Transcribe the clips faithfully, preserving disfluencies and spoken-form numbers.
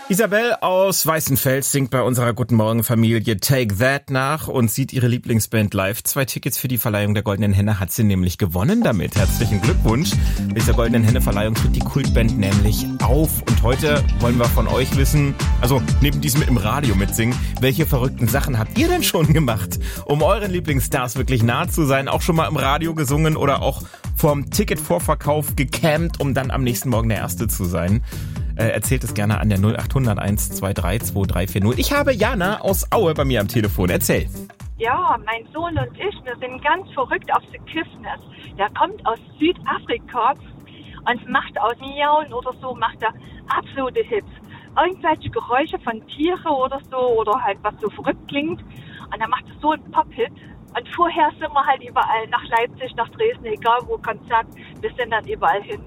Isabel aus Weißenfels singt bei unserer Guten Morgen Familie Take That nach und sieht ihre Lieblingsband live. Zwei Tickets für die Verleihung der Goldenen Henne hat sie nämlich gewonnen damit. Herzlichen Glückwunsch. Bei dieser Goldenen Henne Verleihung tritt die Kultband nämlich auf. Und heute wollen wir von euch wissen, also neben diesem im Radio mitsingen, welche verrückten Sachen habt ihr denn schon gemacht, um euren Lieblingsstars wirklich nahe zu sein? Auch schon mal im Radio gesungen oder auch vorm Ticketvorverkauf gecampt, um dann am nächsten Morgen der Erste zu sein? Äh, erzählt es gerne an der null acht hundert eins zwei drei zwei drei vier null. Ich habe Jana aus Aue bei mir am Telefon. Erzähl. Ja, mein Sohn und ich, wir sind ganz verrückt auf The Kiffness. Der kommt aus Südafrika und macht aus Miauen oder so, macht er absolute Hits. Irgendwelche Geräusche von Tieren oder so oder halt was so verrückt klingt. Und er macht so einen Pop-Hit. Und vorher sind wir halt überall, nach Leipzig, nach Dresden, egal wo Konzert, wir sind dann überall hin.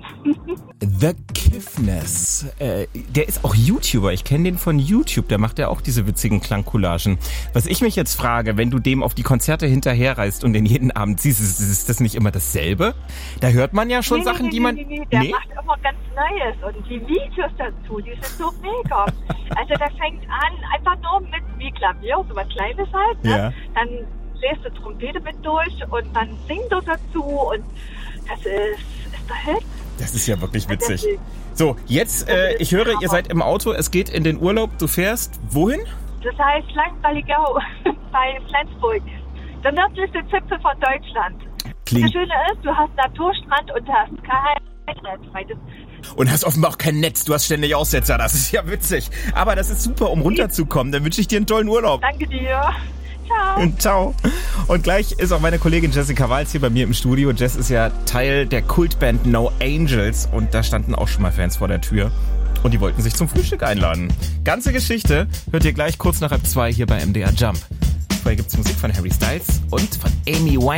The Kiffness, äh, der ist auch YouTuber, ich kenne den von YouTube, der macht ja auch diese witzigen Klangcollagen. Was ich mich jetzt frage, wenn du dem auf die Konzerte hinterherreist und den jeden Abend siehst, ist, ist das nicht immer dasselbe? Da hört man ja schon nee, Sachen, nee, die nee, man... Nee, nee, der nee? macht immer ganz Neues und die Videos dazu, die sind so mega. Also der fängt an, einfach nur mit wie Klavier, so was Kleines halt, ne? Ja. Dann lässt die Trompete mit durch und dann singt er dazu und das ist, ist der Hit. Das ist ja wirklich witzig. So, jetzt, äh, ich höre, ihr seid im Auto, es geht in den Urlaub, du fährst wohin? Das heißt Langballigau bei Flensburg. Der nördlichste Zipfel von Deutschland. Klingt. Das Schöne ist, du hast Naturstrand und du hast kein Netz. Und hast offenbar auch kein Netz, du hast ständig Aussetzer, das ist ja witzig. Aber das ist super, um runterzukommen, dann wünsche ich dir einen tollen Urlaub. Danke dir. Ciao. Ciao. Und gleich ist auch meine Kollegin Jessica Walz hier bei mir im Studio. Jess ist ja Teil der Kultband No Angels und da standen auch schon mal Fans vor der Tür und die wollten sich zum Frühstück einladen. Ganze Geschichte hört ihr gleich kurz nach halb zwei hier bei M D R Jump. Vorher gibt's Musik von Harry Styles und von Amy Winehouse.